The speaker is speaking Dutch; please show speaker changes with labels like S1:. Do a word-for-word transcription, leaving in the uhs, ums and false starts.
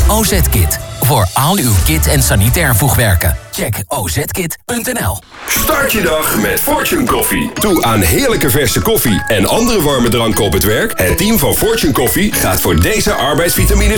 S1: O Z-Kit. Voor al uw kit- en sanitair voegwerken. Check o z kit punt n l.
S2: Start je dag met Fortune Koffie. Toe aan heerlijke verse koffie en andere warme dranken op het werk. Het team van Fortune Koffie gaat voor deze arbeidsvitamines